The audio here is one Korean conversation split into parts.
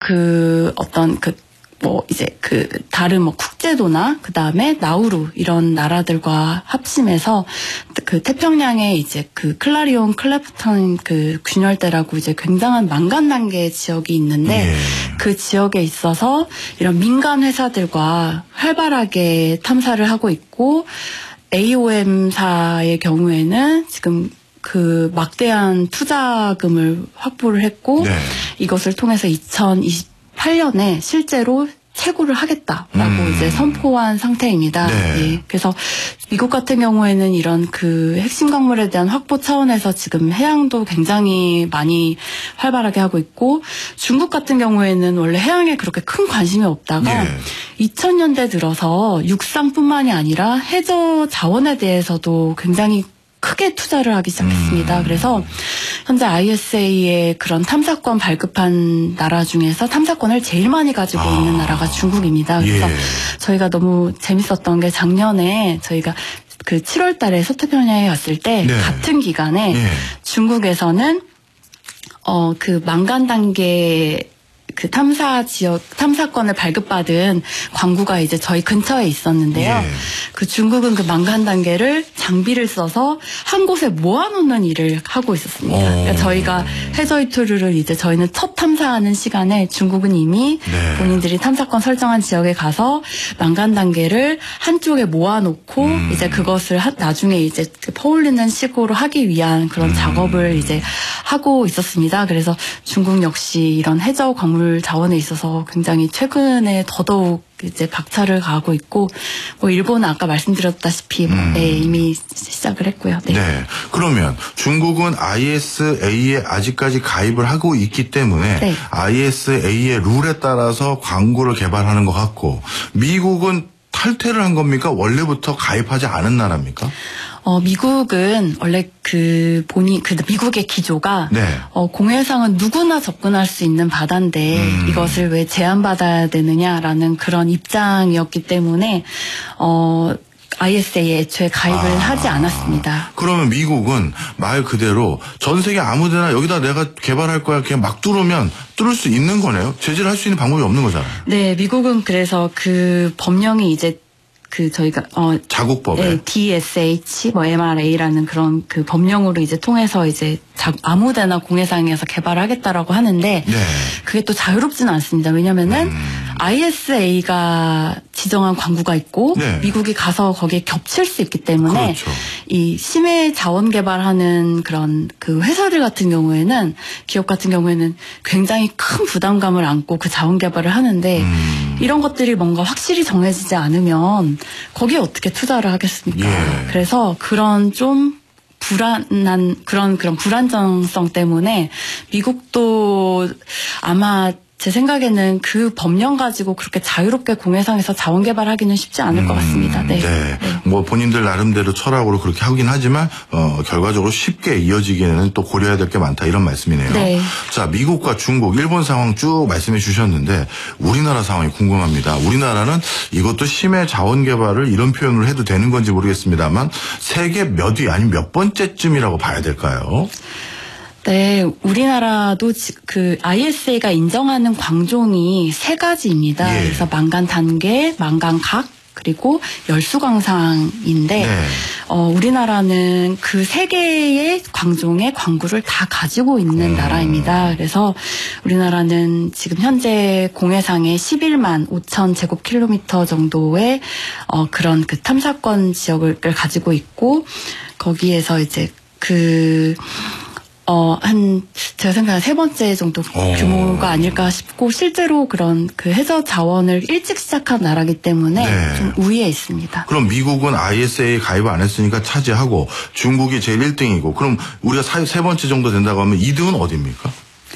다른 국제도나 그 다음에 나우루 이런 나라들과 합심해서 그 태평양에 이제 클라리온 클래프턴 균열대라고 이제 굉장한 망간 단계 지역이 있는데 그 지역에 있어서 이런 민간 회사들과 활발하게 탐사를 하고 있고 AOM사의 경우에는 지금 막대한 투자금을 확보를 했고 이것을 통해서 2028년에 실제로 채굴을 하겠다라고 이제 선포한 상태입니다. 예. 그래서 미국 같은 경우에는 이런 핵심 광물에 대한 확보 차원에서 지금 해양도 굉장히 많이 활발하게 하고 있고 중국 같은 경우에는 원래 해양에 그렇게 큰 관심이 없다가 2000년대 들어서 육상뿐만이 아니라 해저 자원에 대해서도 굉장히 크게 투자를 하기 시작했습니다. 그래서 현재 ISA의 그런 탐사권 발급한 나라 중에서 탐사권을 제일 많이 가지고 있는 나라가 중국입니다. 그래서 저희가 너무 재밌었던 게 작년에 저희가 7월 달에 서태평양에 갔을 때 같은 기간에 중국에서는 망간 단계 탐사권을 발급받은 광구가 이제 저희 근처에 있었는데요. 중국은 망간 단계를 장비를 써서 한 곳에 모아놓는 일을 하고 있었습니다. 그러니까 저희가 해저 이투류를 이제 저희는 첫 탐사하는 시간에 중국은 이미 본인들이 탐사권 설정한 지역에 가서 망간 단계를 한쪽에 모아놓고 이제 그것을 나중에 이제 퍼올리는 식으로 하기 위한 그런 작업을 이제 하고 있었습니다. 그래서 중국 역시 이런 해저 광물 자원에 있어서 굉장히 최근에 더더욱 이제 박차를 가하고 있고 일본은 아까 말씀드렸다시피 이미 시작을 했고요. 그러면 중국은 ISA에 아직까지 가입을 하고 있기 때문에 ISA의 룰에 따라서 광구를 개발하는 것 같고 미국은 탈퇴를 한 겁니까? 원래부터 가입하지 않은 나라입니까? 미국은 원래 미국의 기조가 공해상은 누구나 접근할 수 있는 바다인데 이것을 왜 제한받아야 되느냐라는 그런 입장이었기 때문에 ISA에 애초에 가입을 하지 않았습니다. 그러면 미국은 말 그대로 전 세계 아무데나 여기다 내가 개발할 거야 그냥 막 뚫을 수 있는 거네요. 제재를 할 수 있는 방법이 없는 거잖아요. 네, 미국은 그래서 법령이 이제 저희가 자국법에 DSH MRA라는 그런 법령으로 이제 통해서 이제 아무데나 공해상에서 개발하겠다라고 하는데 그게 또 자유롭지는 않습니다. 왜냐면은 ISA가 지정한 광구가 있고 미국이 가서 거기에 겹칠 수 있기 때문에 이 심해 자원 개발하는 그런 회사들 같은 경우에는 기업 같은 경우에는 굉장히 큰 부담감을 안고 자원 개발을 하는데 이런 것들이 뭔가 확실히 정해지지 않으면 거기에 어떻게 투자를 하겠습니까? 그래서 그런 좀 그런 불안정성 때문에 미국도 아마 제 생각에는 그 법령 가지고 그렇게 자유롭게 공해상에서 자원 개발하기는 쉽지 않을 것 같습니다. 본인들 나름대로 철학으로 그렇게 하긴 하지만 결과적으로 쉽게 이어지기에는 또 고려해야 될 게 많다 이런 말씀이네요. 자, 미국과 중국, 일본 상황 쭉 말씀해 주셨는데 우리나라 상황이 궁금합니다. 우리나라는 이것도 심해 자원 개발을 이런 표현을 해도 되는 건지 모르겠습니다만 세계 몇 위 아니면 몇 번째쯤이라고 봐야 될까요? 네, 우리나라도 ISA가 인정하는 광종이 3가지입니다. 그래서 망간 단계, 망간 각, 그리고 열수광상인데 우리나라는 그 3개의 광종의 광구를 다 가지고 있는 나라입니다. 그래서 우리나라는 지금 현재 공해상에 11만 5천 제곱킬로미터 정도의 그런 탐사권 지역을 가지고 있고 거기에서 이제 제가 생각한 3번째 정도 규모가 아닐까 싶고, 실제로 그런 해저 자원을 일찍 시작한 나라기 때문에 좀 우위에 있습니다. 그럼 미국은 ISA에 가입 안 했으니까 차지하고, 중국이 제일 1등이고, 그럼 우리가 3번째 정도 된다고 하면 2등은 어디입니까?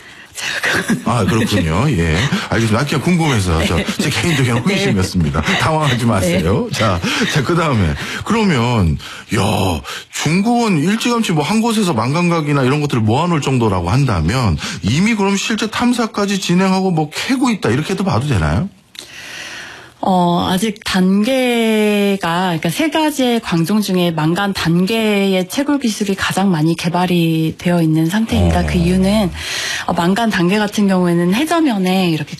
그렇군요. 예. 알겠습니다. 그냥 궁금해서 제 개인적인 호기심이었습니다. 당황하지 마세요. 자, 그 다음에. 그러면, 중국은 일찌감치 한 곳에서 망광각이나 이런 것들을 모아놓을 정도라고 한다면 이미 그럼 실제 탐사까지 진행하고 캐고 있다. 이렇게도 봐도 되나요? 아직 단계가, 그러니까 3가지의 광종 중에 망간 단계의 채굴 기술이 가장 많이 개발이 되어 있는 상태입니다. 그 이유는, 망간 단계 같은 경우에는 해저면에 이렇게